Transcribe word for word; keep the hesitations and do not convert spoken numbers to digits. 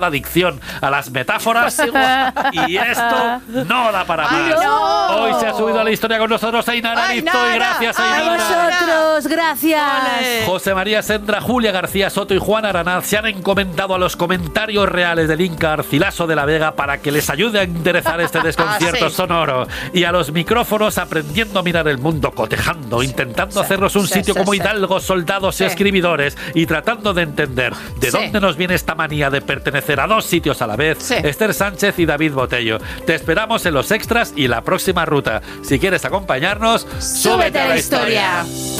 la adicción a las metáforas y esto no da para más. Ay, no. Hoy se ha subido a la historia con nosotros Ainara Ay, Aristo y gracias Ay, Ainara. A vosotros, gracias. Vale. José María Sendra, Julia García Soto y Juan Aranaz se han encomendado a los comentarios reales del Inca Arcilaso de la Vega para que les ayude a enderezar este desconcierto Ah, sí. sonoro. Y a los micrófonos aprendiendo a mirar el mundo, cotejando, intentando sí, hacernos un sí, sitio sí, como sí. hidalgos, soldados Sí. y escribidores y tratando de entender de Sí. dónde nos viene esta manía de pertenecer a dos sitios a la vez. Sí. Esther Sánchez y David Botello. Te esperamos en los extras y la próxima ruta. Si quieres acompañarnos, Súbete a la historia.